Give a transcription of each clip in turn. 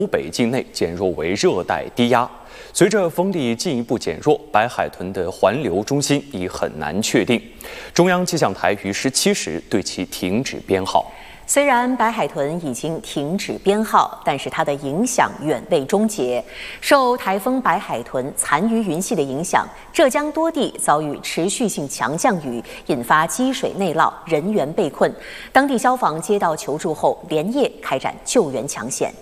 湖北境内减弱为热带低压。随着风力进一步减弱，白海豚的环流中心已很难确定。中央气象台于17时对其停止编号。 虽然白海豚已经停止编号，但是它的影响远未终结。受台风白海豚残余云系的影响，浙江多地遭遇持续性强降雨，引发积水内涝，人员被困。当地消防接到求助后，连夜开展救援抢险。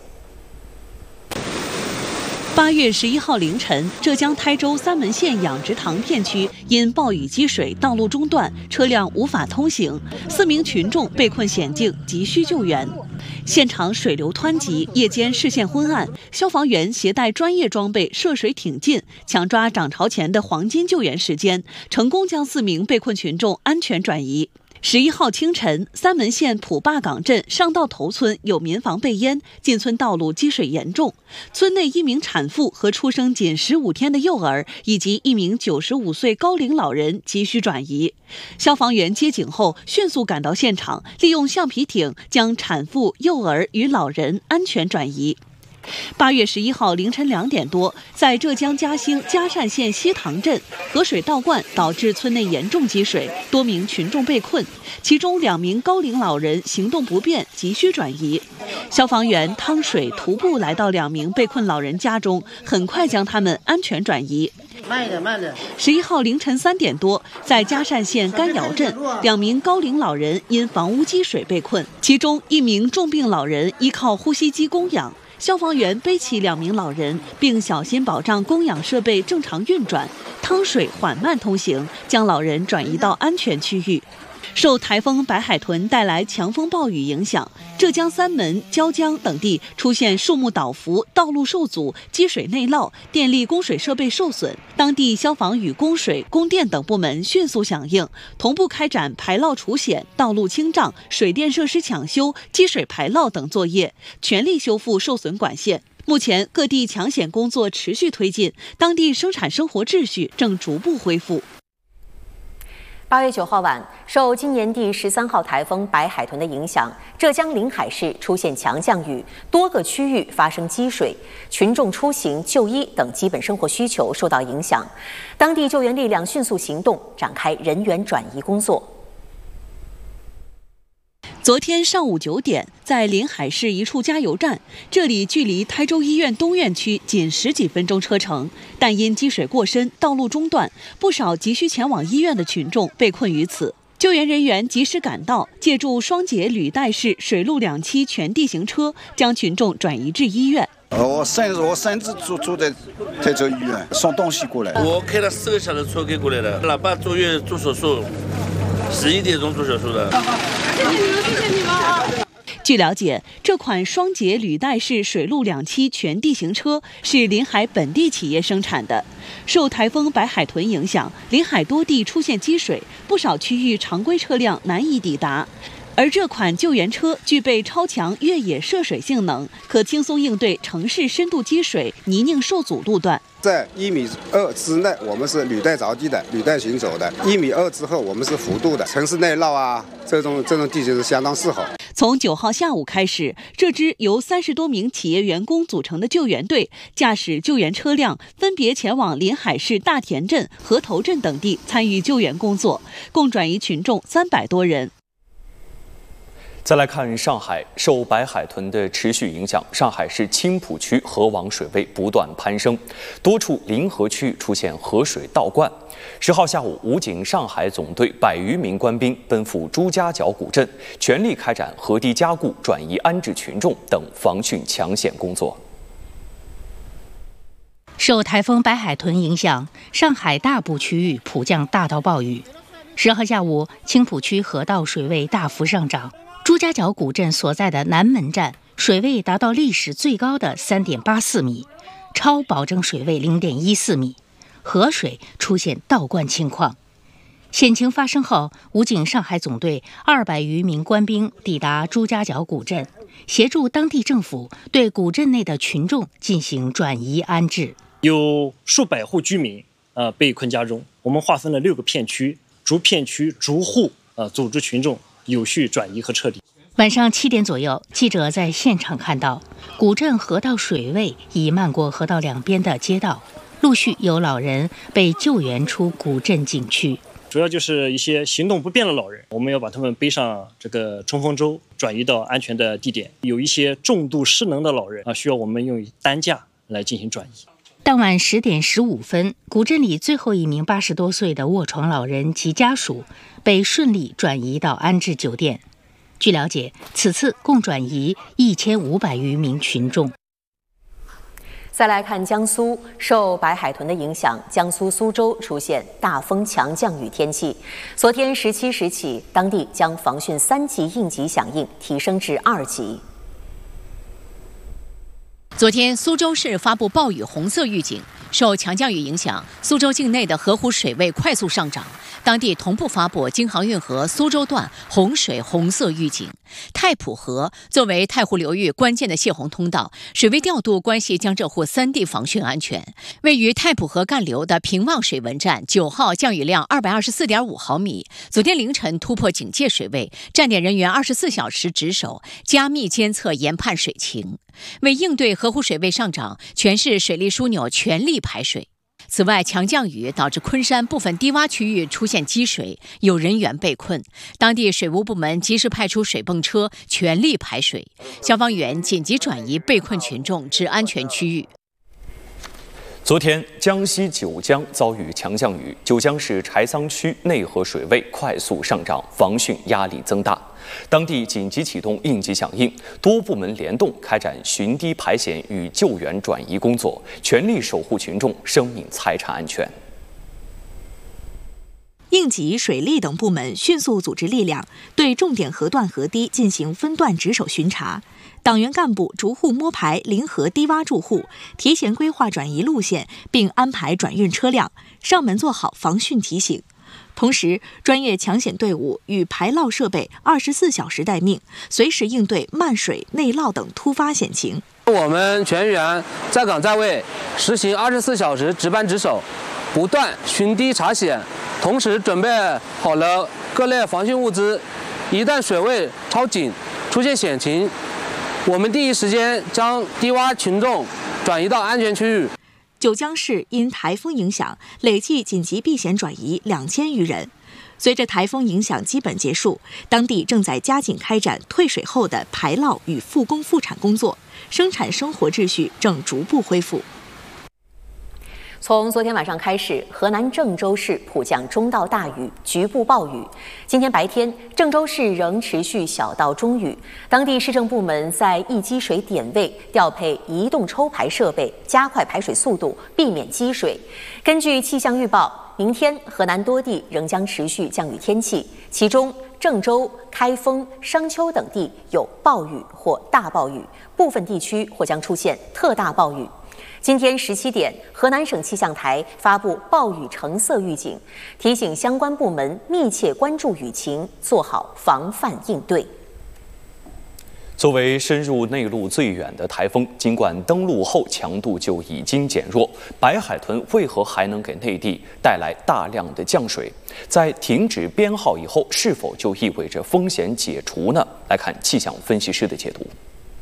8月11号凌晨，浙江台州三门县养殖塘片区因暴雨积水，道路中断，车辆无法通行，4名群众被困险境，急需救援。现场水流湍急，夜间视线昏暗，消防员携带专业装备涉水挺进，抢抓涨潮前的黄金救援时间，成功将4名被困群众安全转移。11号清晨，三门县普坝岗镇上道头村有民房被淹，进村道路积水严重。村内1名产妇和出生仅15天的幼儿，以及1名95岁高龄老人急需转移。消防员接警后，迅速赶到现场，利用橡皮艇将产妇、幼儿与老人安全转移。8月11号凌晨2点多，在浙江嘉兴嘉善县西塘镇，河水倒灌导致村内严重积水，多名群众被困，其中2名高龄老人行动不便，急需转移。消防员趟水徒步来到2名被困老人家中，很快将他们安全转移。慢点。11号凌晨3点多，在嘉善县甘窑镇，2名高龄老人因房屋积水被困，其中1名重病老人依靠呼吸机供氧。消防员背起2名老人，并小心保障供氧设备正常运转，趟水缓慢通行，将老人转移到安全区域。受台风白海豚带来强风暴雨影响，浙江三门、椒江等地出现树木倒伏、道路受阻、积水内涝、电力供水设备受损。当地消防与供水、供电等部门迅速响应，同步开展排涝除险、道路清障、水电设施抢修、积水排涝等作业，全力修复受损管线。目前各地抢险工作持续推进，当地生产生活秩序正逐步恢复。 8月9号晚，受今年第13号台风白海豚的影响，浙江临海市出现强降雨，多个区域发生积水，群众出行、就医等基本生活需求受到影响。当地救援力量迅速行动，展开人员转移工作。 昨天上午9点，在临海市一处加油站，这里距离台州医院东院区仅10几分钟车程，但因积水过深，道路中断，不少急需前往医院的群众被困于此。救援人员及时赶到，借助双节履带式水陆两栖全地形车，将群众转移至医院。 我孙子住在台州医院，送东西过来。 我开了4个小时车给过来的，老爸坐院做手术，11点钟做手术的。 谢谢你们。据了解，这款双节履带式水陆两栖全地形车是临海本地企业生产的。受台风白海豚影响，临海多地出现积水，不少区域常规车辆难以抵达。而这款救援车具备超强越野涉水性能，可轻松应对城市深度积水、泥泞受阻路段。 在1.2米之内，我们是履带着地的、履带行走的；1.2米之后，我们是幅度的。城市内涝啊，这种地形是相当适合。 从9号下午开始，这支由30多名企业员工组成的救援队，驾驶救援车辆分别前往临海市大田镇、河头镇等地参与救援工作，共转移群众300多人。 再来看上海，受白海豚的持续影响，上海市青浦区河网水位不断攀升，多处临河区域出现河水倒灌。10号下午，武警上海总队100余名官兵奔赴朱家角古镇，全力开展河堤加固、转移安置群众等防汛抢险工作。 受台风白海豚影响，上海大部区域普降大到暴雨。10号下午，青浦区河道水位大幅上涨。朱家角古镇所在的南门站水位达到历史最高的3.84米，超保证水位0.14米，河水出现倒灌情况。险情发生后，武警上海总队200余名官兵抵达朱家角古镇，协助当地政府对古镇内的群众进行转移安置。 有数百户居民被困家中，我们划分了6个片区，逐片区逐户组织群众有序转移和撤离。 晚上7点左右，记者在现场看到，古镇河道水位已漫过河道两边的街道，陆续有老人被救援出古镇景区。 主要就是一些行动不便的老人，我们要把他们背上这个冲锋舟，转移到安全的地点。有一些重度失能的老人需要我们用担架来进行转移。 当晚10点15分，古镇里最后一名80多岁的卧床老人及家属被顺利转移到安置酒店。据了解，此次共转移1500余名群众。 再来看江苏，受白海豚的影响，江苏苏州出现大风强降雨天气。昨天17时起，当地将防汛3级应急响应提升至2级。 昨天，苏州市发布暴雨红色预警，受强降雨影响，苏州境内的河湖水位快速上涨，当地同步发布京杭运河苏州段洪水红色预警。太浦河作为太湖流域关键的泄洪通道，水位调度关系江浙沪3地防汛安全。位于太浦河干流的平望水文站9号降雨量224.5毫米，昨天凌晨突破警戒水位，站点人员24小时值守，加密监测研判水情。为应对河湖水位上涨，全市水利枢纽全力排水。此外，强降雨导致昆山部分低洼区域出现积水，有人员被困，当地水务部门及时派出水泵车全力排水，消防员紧急转移被困群众至安全区域。 昨天，江西九江遭遇强降雨，九江市柴桑区内河水位快速上涨，防汛压力增大。当地紧急启动应急响应，多部门联动开展巡堤排险与救援转移工作，全力守护群众生命财产安全。 应急、水利等部门迅速组织力量，对重点河段河堤进行分段值守巡查。党员干部逐户摸排临河低洼住户，提前规划转移路线，并安排转运车辆，上门做好防汛提醒。同时，专业抢险队伍与排涝设备24小时待命，随时应对漫水、内涝等突发险情。 我们全员在岗在位，实行24小时值班值守，不断巡堤查险，同时准备好了各类防汛物资。一旦水位超警，出现险情，我们第一时间将低洼群众转移到安全区域。 九江市因台风影响，累计紧急避险转移2000余人。随着台风影响基本结束，当地正在加紧开展退水后的排涝与复工复产工作，生产生活秩序正逐步恢复。 从昨天晚上开始，河南郑州市普降中到大雨，局部暴雨。今天白天，郑州市仍持续小到中雨。当地市政部门在易积水点位调配移动抽排设备，加快排水速度，避免积水。根据气象预报，明天河南多地仍将持续降雨天气，其中郑州、开封、商丘等地有暴雨或大暴雨，部分地区或将出现特大暴雨。今天17点，河南省气象台发布暴雨橙色预警，提醒相关部门密切关注雨情，做好防范应对。 作为深入内陆最远的台风，尽管登陆后强度就已经减弱，白海豚为何还能给内地带来大量的降水？在停止编号以后，是否就意味着风险解除呢？来看气象分析师的解读。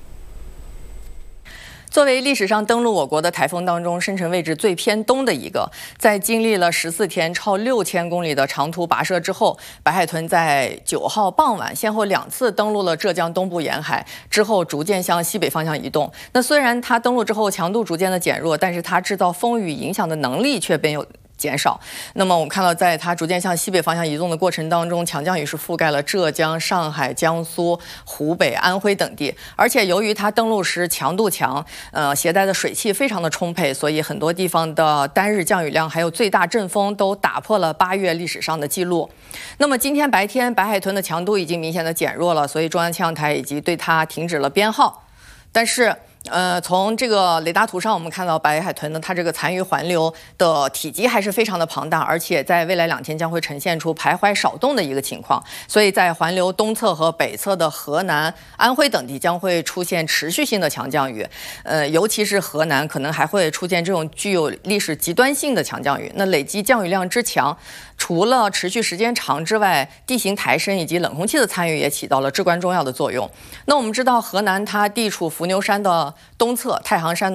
作为历史上登陆我国的台风当中生成位置最偏东的一个，在经历了14天超6000公里的长途跋涉之后，白海豚在9号傍晚先后2次登陆了浙江东部沿海，之后逐渐向西北方向移动。那虽然它登陆之后强度逐渐的减弱，但是它制造风雨影响的能力却没有减少。那么我们看到，在它逐渐向西北方向移动的过程当中，强降雨是覆盖了浙江、上海、江苏、湖北、安徽等地。而且由于它登陆时强度强，携带的水汽非常的充沛，所以很多地方的单日降雨量还有最大阵风都打破了8月历史上的记录。那么今天白天，白海豚的强度已经明显的减弱了，所以中央气象台已经对它停止了编号。但是从这个雷达图上，我们看到白海豚呢，它这个残余环流的体积还是非常的庞大，而且在未来2天将会呈现出徘徊少动的一个情况。所以在环流东侧和北侧的河南、安徽等地将会出现持续性的强降雨，尤其是河南可能还会出现这种具有历史极端性的强降雨。那累积降雨量之强，除了持续时间长之外，地形抬升以及冷空气的参与也起到了至关重要的作用。那我们知道，河南它地处伏牛山的东侧，太行山的